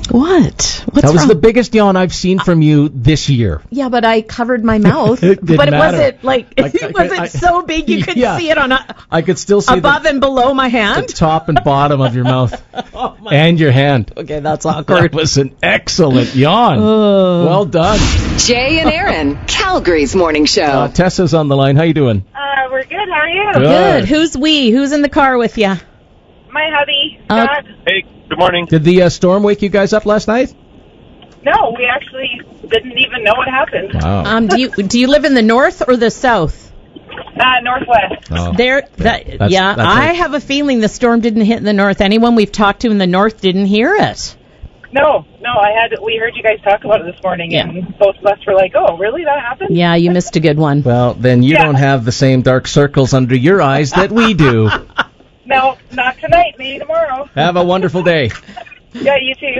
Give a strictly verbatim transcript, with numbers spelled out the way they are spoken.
What? What's that was wrong? the biggest yawn I've seen from you this year. Yeah, but I covered my mouth. It didn't but it matter. wasn't like, I- was I- it I- so big you could yeah. see it on a, I could still see above the, and below my the hand? top and bottom of your mouth Oh, my- and your hand. Okay, that's That awkward. was an excellent yawn. Oh. Well done. Jay and Aaron, Calgary's morning show. Uh, Tessa's on the line. How you doing? Uh, we're good. How are you? Good. Good. Who's we? Who's in the car with you? My hubby, Uh, Scott. Hey, good morning. Did the uh, storm wake you guys up last night? No, we actually didn't even know what happened. Wow. Um, do you do you live in the north or the south? Uh, Northwest. Oh. There, that, That's- yeah, that's I right. have a feeling the storm didn't hit in the north. Anyone we've talked to in the north didn't hear it. No, no, I had. We heard you guys talk about it this morning, Yeah. and both of us were like, "Oh, really? That happened?" Yeah, you missed a good one. Well, then you Yeah. don't have the same dark circles under your eyes that we do. No, not tonight. Maybe tomorrow. Have a wonderful day. Yeah, you too.